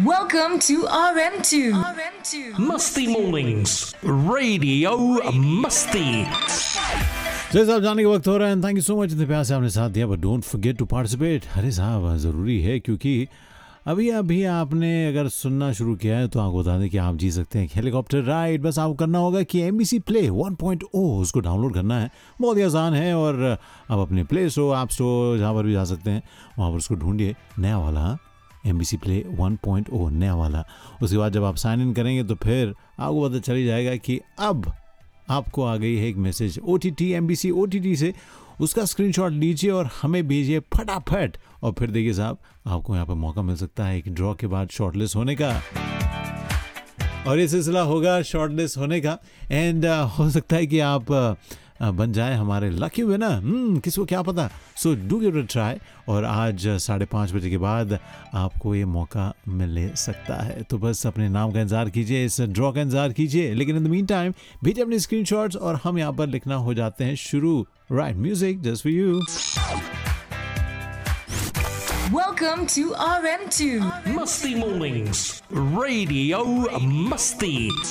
Welcome to RM2. मस्ती mornings, Radio मस्ती। जैसे आप जाने के वक्त हो रहा है, थैंक यू सो मच इतने प्यार से आपने साथ दिया, but don't forget to participate. अरे साहब ज़रूरी है, क्योंकि अभी आपने अगर सुनना शुरू किया है तो आपको बता दें कि आप जी सकते हैं हेलीकॉप्टर राइड। बस आपको करना होगा कि MBC प्ले 1.0 उसको डाउनलोड करना है, बहुत ही आसान है। और आप अपने प्ले स्टोर, ऐप स्टोर, जहाँ पर भी जा सकते हैं वहाँ पर उसको ढूंढिए, नया वाला MBC प्ले 1.0 नया वाला। उसके बाद जब आप साइन इन करेंगे तो फिर आपको पता चल जाएगा कि अब आपको आ गई है एक मैसेज OTT MBC OTT से। उसका स्क्रीनशॉट लीजिए और हमें भेजिए फटाफट। और फिर देखिए साहब, आपको यहाँ पर मौका मिल सकता है एक ड्रॉ के बाद शॉर्टलिस्ट होने का, और ये सिलसिला होगा शॉर्टलिस्ट होने का। एंड हो सकता है कि आप बन जाए हमारे लकी विनर, किसको क्या पता। So do give it a try. और आज 5:30 बजे के बाद आपको ये मौका मिल सकता है, तो बस अपने नाम का इंतज़ार कीजिए, इस ड्रॉ का इंतज़ार कीजिए। लेकिन इन द मीन टाइम भेजिए अपने स्क्रीनशॉट्स और हम यहाँ पर लिखना हो जाते हैं शुरू। Right, music just for you. Welcome to RM2. मस्ती mornings, Radio मस्ती।